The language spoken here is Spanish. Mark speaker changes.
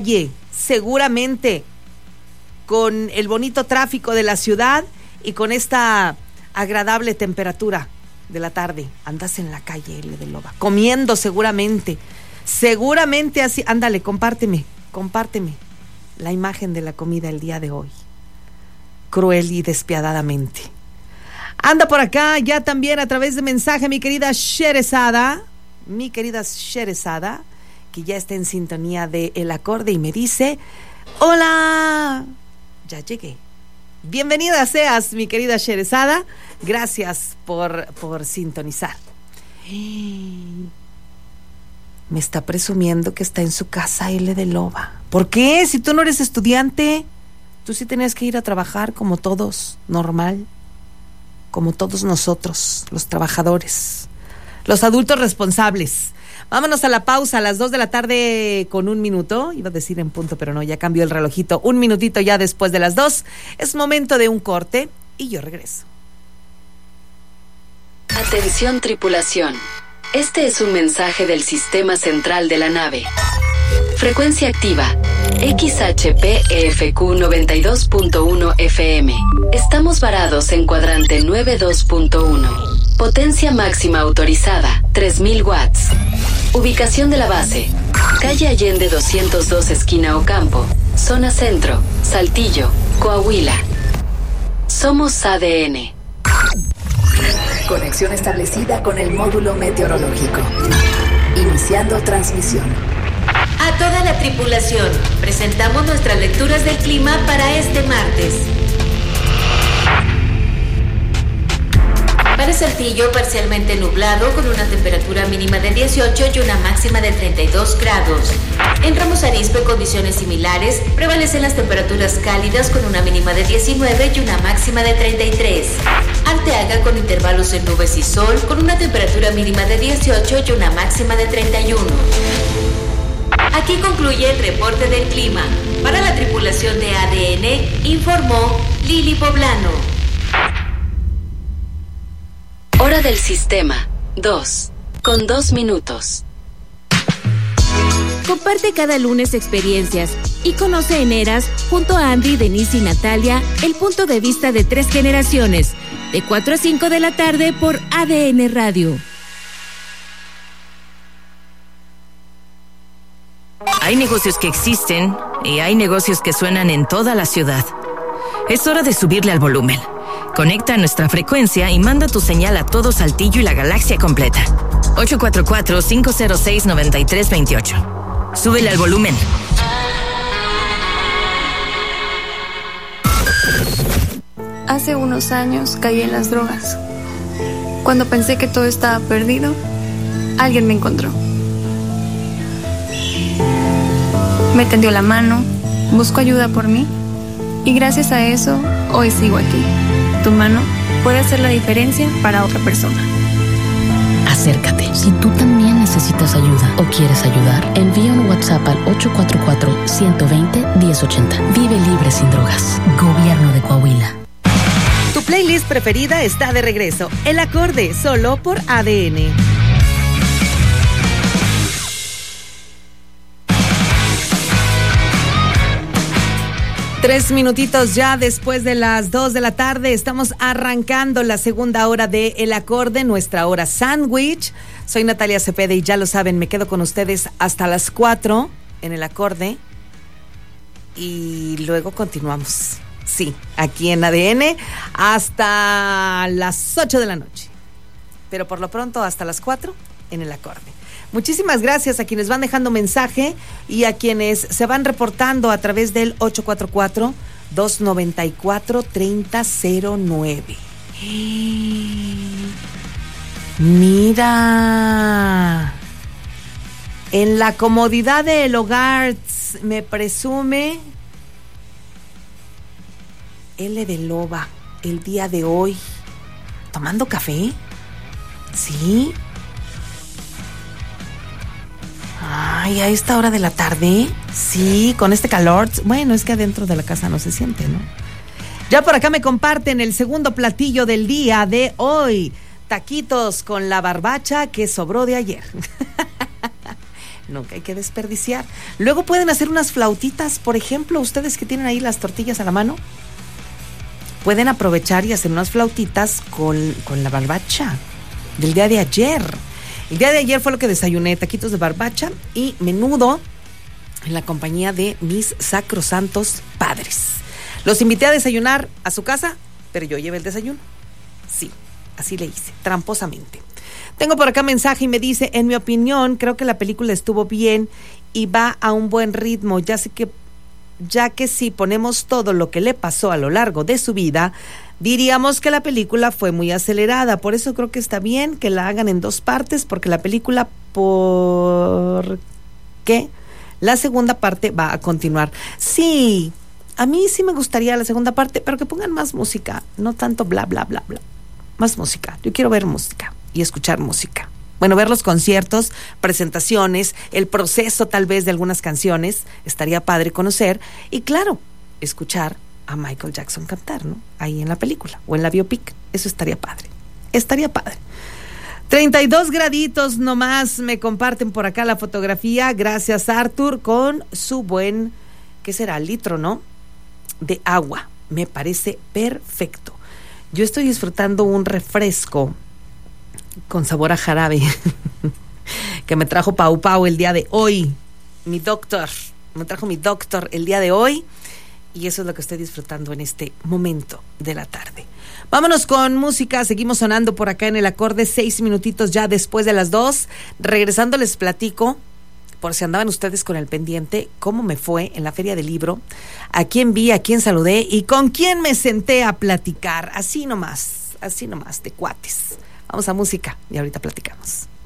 Speaker 1: seguramente con el bonito tráfico de la ciudad y con esta agradable temperatura de la tarde. Andas en la calle, L de Loba, comiendo seguramente así. Ándale, compárteme la imagen de la comida el día de hoy, cruel y despiadadamente. Anda por acá ya también a través de mensaje mi querida Sherezada, que ya está en sintonía de El Acorde y me dice: hola, ya llegué. Bienvenida seas, mi querida Sherezada. Gracias por sintonizar. Me está presumiendo que está en su casa L de Loba. ¿Por qué? Si tú no eres estudiante, tú sí tenías que ir a trabajar como todos, normal, como todos nosotros, los trabajadores, los adultos responsables. Vámonos a la pausa a las 2 de la tarde con 1 minuto. Iba a decir en punto, pero no, ya cambió el relojito. 1 minutito ya después de las 2. Es momento de un corte y yo regreso.
Speaker 2: Atención, tripulación. Este es un mensaje del sistema central de la nave. Frecuencia activa. XHPEFQ 92.1 FM. Estamos varados en cuadrante 92.1. Potencia máxima autorizada, 3000 watts. Ubicación de la base: calle Allende 202, esquina Ocampo, zona centro, Saltillo, Coahuila. Somos ADN.
Speaker 3: Conexión establecida con el módulo meteorológico. Iniciando transmisión.
Speaker 4: A toda la tripulación, presentamos nuestras lecturas del clima para este martes. Para Saltillo, parcialmente nublado, con una temperatura mínima de 18 y una máxima de 32 grados. En Ramos Arizpe, condiciones similares, prevalecen las temperaturas cálidas con una mínima de 19 y una máxima de 33. Arteaga, con intervalos en nubes y sol, con una temperatura mínima de 18 y una máxima de 31. Aquí concluye el reporte del clima. Para la tripulación de ADN, informó Lili Poblano.
Speaker 2: Hora del sistema, 2, con 2 minutos.
Speaker 5: Comparte cada lunes experiencias y conoce en Eras, junto a Andy, Denise y Natalia, el punto de vista de 3 generaciones, de 4 a 5 de la tarde por ADN Radio.
Speaker 6: Hay negocios que existen y hay negocios que suenan en toda la ciudad. Es hora de subirle al volumen. Conecta a nuestra frecuencia y manda tu señal a todo Saltillo y la galaxia completa. 844-506-9328. Súbele al volumen.
Speaker 7: Hace unos años caí en las drogas. Cuando pensé que todo estaba perdido, alguien me encontró. Me tendió la mano, buscó ayuda por mí y gracias a eso hoy sigo aquí. Tu mano puede hacer la diferencia para otra persona.
Speaker 8: Acércate. Si tú también necesitas ayuda o quieres ayudar, envía un WhatsApp al 844-120-1080. Vive libre sin drogas. Gobierno de Coahuila.
Speaker 1: Tu playlist preferida está de regreso. El Acorde, solo por ADN. Tres minutitos ya después de las 2 de la tarde. Estamos arrancando la segunda hora de El Acorde, nuestra hora sándwich. Soy Natalia Cepeda y ya lo saben, me quedo con ustedes hasta las 4 en El Acorde. Y luego continuamos, sí, aquí en ADN hasta las 8 de la noche. Pero por lo pronto hasta las 4 en El Acorde. Muchísimas gracias a quienes van dejando mensaje y a quienes se van reportando a través del 844-294-3009. Mira, en la comodidad del hogar me presume L de Loba el día de hoy. ¿Tomando café? ¿Sí? Ay, a esta hora de la tarde, sí, con este calor. Bueno, es que adentro de la casa no se siente, ¿no? Ya por acá me comparten el segundo platillo del día de hoy. Taquitos con la barbacha que sobró de ayer. Nunca hay que desperdiciar. Luego pueden hacer unas flautitas, por ejemplo, ustedes que tienen ahí las tortillas a la mano, pueden aprovechar y hacer unas flautitas con la barbacha del día de ayer. El día de ayer fue lo que desayuné, taquitos de barbacha y menudo en la compañía de mis sacrosantos padres. Los invité a desayunar a su casa, pero yo llevé el desayuno. Sí, así le hice, tramposamente. Tengo por acá mensaje y me dice, en mi opinión, creo que la película estuvo bien y va a un buen ritmo, ya que si ponemos todo lo que le pasó a lo largo de su vida, diríamos que la película fue muy acelerada. Por eso creo que está bien que la hagan en 2 partes, porque la película, porque la segunda parte va a continuar. Sí, a mí sí me gustaría la segunda parte, pero que pongan más música, no tanto bla, bla, bla, bla. Más música. Yo quiero ver música y escuchar música. Bueno, ver los conciertos, presentaciones, el proceso tal vez de algunas canciones, estaría padre conocer. Y claro, escuchar a Michael Jackson cantar, ¿no? Ahí en la película o en la biopic. Eso estaría padre. Estaría padre. 32 graditos nomás me comparten por acá la fotografía. Gracias, Arthur, con su buen, ¿qué será? Litro, ¿no? De agua. Me parece perfecto. Yo estoy disfrutando un refresco con sabor a jarabe que me trajo Pau Pau el día de hoy. Me trajo mi doctor el día de hoy y eso es lo que estoy disfrutando en este momento de la tarde. Vámonos con música, seguimos sonando por acá en el acorde, 6 minutitos ya después de las 2. Regresando les platico, por si andaban ustedes con el pendiente, cómo me fue en la Feria del Libro, a quién vi, a quién saludé y con quién me senté a platicar, así nomás, de cuates. Vamos a música y ahorita platicamos.